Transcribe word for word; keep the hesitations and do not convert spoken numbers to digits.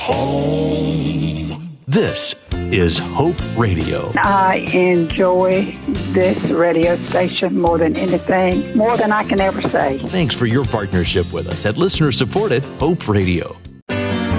home. This is Hope Radio. I enjoy this radio station more than anything, more than I can ever say. Thanks for your partnership with us at listener-supported Hope Radio.